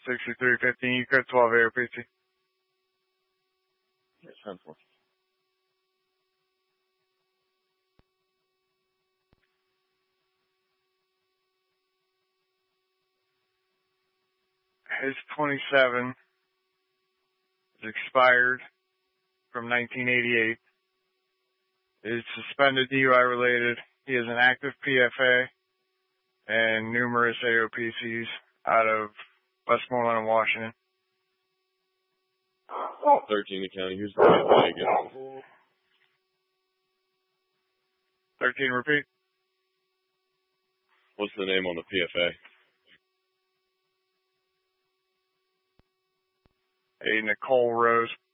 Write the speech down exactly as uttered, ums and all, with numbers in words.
sixty-three fifteen. You code twelve A O P T. Yes, ten four. His twenty-seven is expired from nineteen eighty-eight. Is suspended D U I related. He has an active P F A and numerous A O P Cs out of Westmoreland and Washington. thirteen County. Who's the P F A again? thirteen, repeat. What's the name on the P F A? A Nicole Rose.